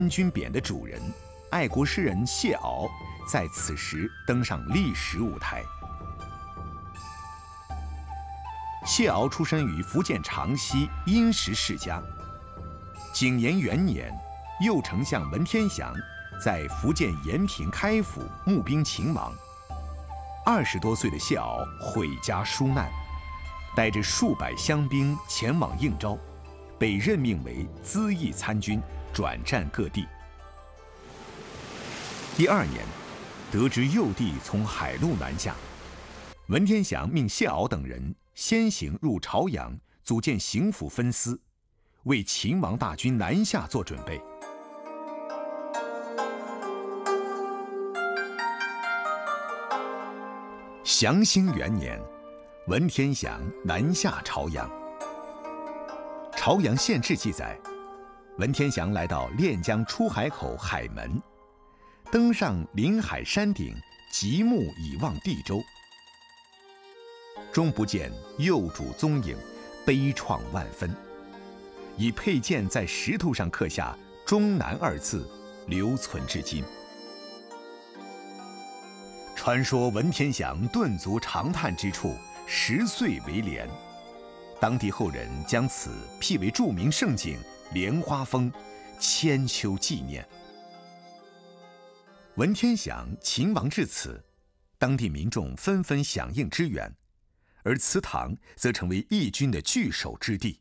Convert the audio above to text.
军匾的主人，爱国诗人谢骜，在此时登上历史舞台。谢骜出生于福建长溪殷实世家。景延元年，右丞相文天祥在福建延平开府募兵勤王。20多岁的谢骜毁家纾难，带着数百乡兵前往应招，被任命为资议参军，转战各地。第2年，得知幼弟从海路南下，文天祥命谢骜等人先行入朝阳，组建行府分司，为秦王大军南下做准备。祥兴元年，文天祥南下朝阳。朝阳县志记载，文天祥来到练江出海口海门，登上临海山顶，极目以望地州，终不见幼主踪影，悲怆万分。以佩剑在石头上刻下“终南”2字，留存至今。传说文天祥顿足长叹之处，10岁为莲，当地后人将此辟为著名胜景莲花峰，千秋纪念。文天祥秦王至此，当地民众纷纷响应支援，而祠堂则成为义军的据守之地。